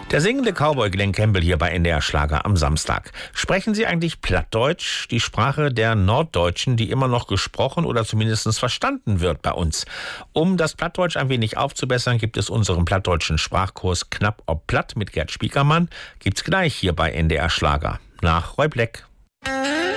Der singende Cowboy Glenn Campbell hier bei NDR Schlager am Samstag. Sprechen Sie eigentlich Plattdeutsch, die Sprache der Norddeutschen, die immer noch gesprochen oder zumindest verstanden wird bei uns? Um das Plattdeutsch ein wenig aufzubessern, gibt es unseren plattdeutschen Sprachkurs Knapp ob Platt mit Gerd Spiekermann. Gibt's gleich hier bei NDR Schlager. Nach Roy Black.